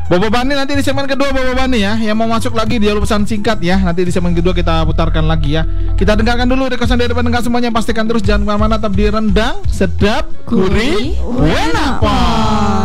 Bobo Bani nanti di segmen kedua Bobo Bani ya. Yang mau masuk lagi di jalur pesan singkat ya. Nanti di segmen kedua kita putarkan lagi ya. Kita dengarkan dulu requestan dari pendengar semuanya. Pastikan terus jangan kemana-mana, tetap di Rendang Sedap Gurih Wenapon.